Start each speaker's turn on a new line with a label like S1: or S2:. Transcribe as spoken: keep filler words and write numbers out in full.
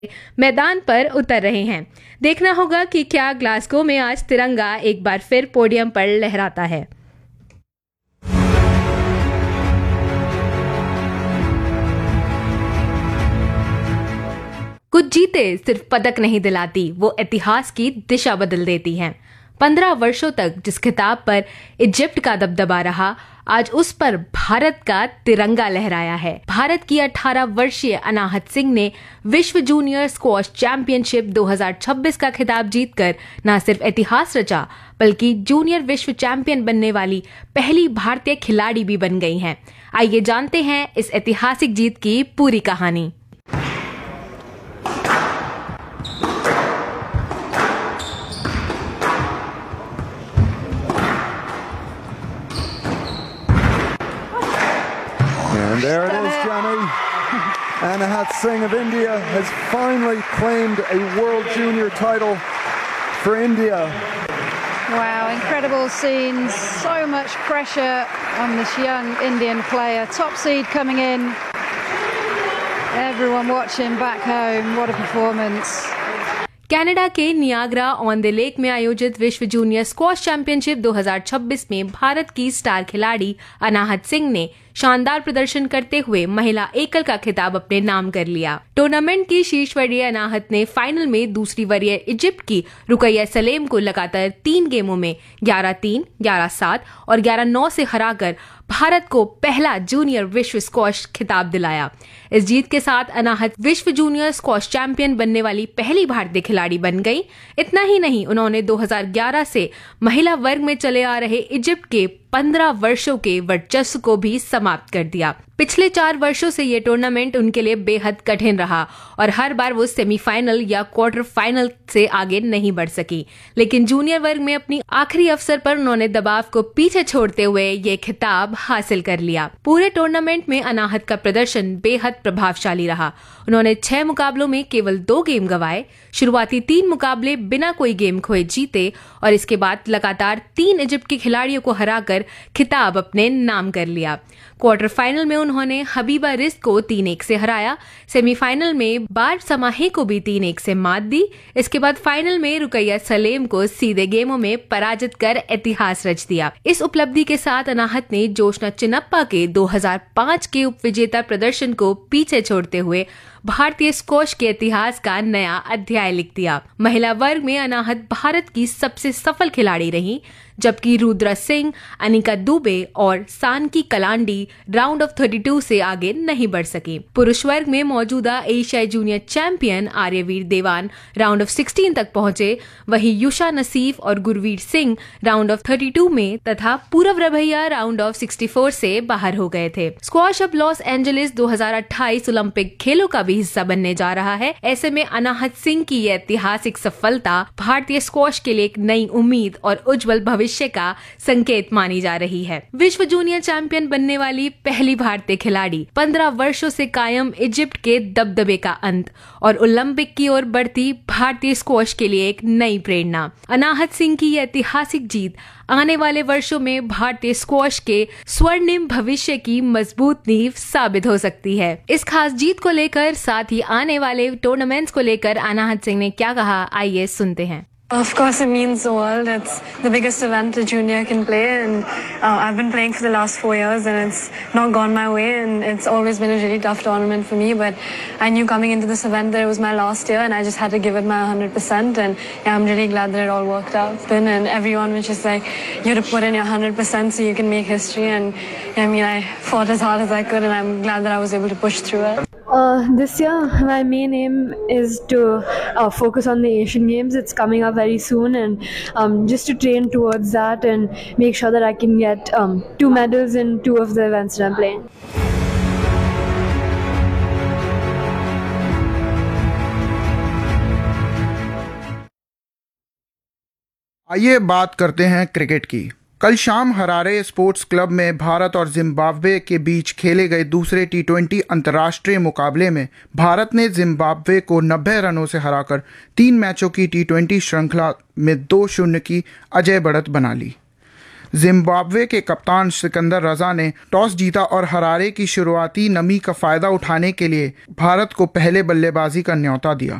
S1: मैदान पर उतर रहे हैं। देखना होगा कि क्या ग्लासगो में आज तिरंगा एक बार फिर पोडियम पर लहराता है। कुछ जीते सिर्फ पदक नहीं दिलाती, वो इतिहास की दिशा बदल देती हैं। पंद्रह वर्षों तक जिस खिताब पर इजिप्ट का दबदबा रहा, आज उस पर भारत का तिरंगा लहराया है। भारत की अठारह वर्षीय अनाहत सिंह ने विश्व जूनियर स्क्वॉश चैंपियनशिप दो हज़ार छब्बीस का खिताब जीतकर न सिर्फ इतिहास रचा, बल्कि जूनियर विश्व चैंपियन बनने वाली पहली भारतीय खिलाड़ी भी बन गई हैं। आइए जानते हैं इस ऐतिहासिक जीत की पूरी कहानी।
S2: And there it is, Johnny. Anahat Singh of India has finally claimed a World Junior title for India.
S3: Wow, incredible scenes. So much pressure on this young Indian player. Top seed coming in. Everyone watching back home. What a performance.
S1: Canada के Niagara on the lake में आयोजित विश्व junior squash championship दो हज़ार छब्बीस में भारत की star खिलाड़ी अनाहत सिंह ने शानदार प्रदर्शन करते हुए महिला एकल का खिताब अपने नाम कर लिया। टूर्नामेंट की शीर्ष वरीय अनाहत ने फाइनल में दूसरी वरीय इजिप्ट की रुकैया सलेम को लगातार तीन गेमों में ग्यारह तीन, ग्यारह सात और ग्यारह नौ से हराकर भारत को पहला जूनियर विश्व स्क्वॉश खिताब दिलाया। इस जीत के साथ अनाहत विश्व जूनियर स्क्वॉश चैंपियन बनने वाली पहली भारतीय खिलाड़ी बन गई। इतना ही नहीं, उन्होंने दो हज़ार ग्यारह से महिला वर्ग में चले आ रहे इजिप्ट के पंद्रह वर्षों के वर्चस्व को भी समाप्त कर दिया। पिछले चार वर्षों से ये टूर्नामेंट उनके लिए बेहद कठिन रहा और हर बार वो सेमीफाइनल या क्वार्टर फाइनल से आगे नहीं बढ़ सकी, लेकिन जूनियर वर्ग में अपनी आखिरी अवसर पर उन्होंने दबाव को पीछे छोड़ते हुए ये खिताब हासिल कर लिया। पूरे टूर्नामेंट में अनाहत का प्रदर्शन बेहद प्रभावशाली रहा। उन्होंने छह मुकाबलों में केवल दो गेम गंवाए, शुरुआती तीन मुकाबले बिना कोई गेम खोए जीते और इसके बाद लगातार तीन इजिप्ट के खिलाड़ियों को हराकर खिताब अपने नाम कर लिया। क्वार्टर फाइनल में उन्होंने हबीबा रिस्क को तीन एक से हराया। सेमीफाइनल में बार समाहे को भी तीन एक से मात दी। इसके बाद फाइनल में रुकैया सलेम को सीधे गेमों में पराजित कर इतिहास रच दिया। इस उपलब्धि के साथ अनाहत ने जोशना चिनप्पा के दो हज़ार पाँच के उपविजेता प्रदर्शन को पीछे छोड़ते हुए भारतीय स्क्वॉश के इतिहास का नया अध्याय लिख दिया। महिला वर्ग में अनाहत भारत की सबसे सफल खिलाड़ी रही, जबकि रुद्रा सिंह, अनिका दुबे और सानकी कलांडी राउंड ऑफ बत्तीस से आगे नहीं बढ़ सके। पुरुष वर्ग में मौजूदा एशियाई जूनियर चैंपियन आर्यवीर देवान राउंड ऑफ सोलह तक पहुंचे, वहीं युषा नसीफ और गुरवीर सिंह राउंड ऑफ बत्तीस में तथा पूरव रभैया राउंड ऑफ चौंसठ से बाहर हो गए थे। स्क्वॉश अब लॉस एंजलिस दो हज़ार अट्ठाईस ओलंपिक खेलों का भी हिस्सा बनने जा रहा है। ऐसे में अनाहत सिंह की यह ऐतिहासिक सफलता भारतीय स्क्वॉश के लिए एक नई उम्मीद और उज्जवल भविष्य का संकेत मानी जा रही है। विश्व जूनियर चैंपियन बनने वाली पहली भारतीय खिलाड़ी, पंद्रह वर्षों से कायम इजिप्ट के दबदबे का अंत और ओलंपिक की ओर बढ़ती भारतीय स्क्वॉश के लिए एक नई प्रेरणा। अनाहत सिंह की यह ऐतिहासिक जीत आने वाले वर्षों में भारतीय स्क्वॉश के स्वर्णिम भविष्य की मजबूत नींव साबित हो सकती है। इस खास जीत को लेकर साथ ही आने वाले टूर्नामेंट्स को लेकर अनाहत सिंह ने क्या कहा, आइए सुनते हैं।
S4: Of course, it means the world. It's the biggest event a junior can play, and uh, I've been playing for the last four years, and it's not gone my way, and it's always been a really tough tournament for me. But I knew coming into this event that it was my last year, and I just had to give it my one hundred percent. And yeah, I'm really glad that it all worked out. And everyone was just like, you had to put in your one hundred percent so you can make history. And yeah, I mean, I fought as hard as I could, and I'm glad that I was able to push through it.
S5: Uh, this year, my main aim is to uh, focus on the Asian Games. It's coming up very soon, and um, just to train towards that and make sure that I can get um, two medals in two of the events that I'm playing.
S6: आइए बात करते हैं cricket की। कल शाम Harare sports club में भारत और Zimbabwe के बीच खेले गए दूसरे टी ट्वेंटी अंतर्राष्ट्रीय मुकाबले में भारत ने जिम्बाब्वे को नब्बे रनों से हराकर तीन मैचों की टी ट्वेंटी श्रृंखला में दो शून्य की अजय बढ़त बना ली। जिम्बाब्वे के कप्तान सिकंदर रजा ने टॉस जीता और हरारे की शुरुआती नमी का फायदा उठाने के लिए भारत को पहले बल्लेबाजी का न्योता दिया।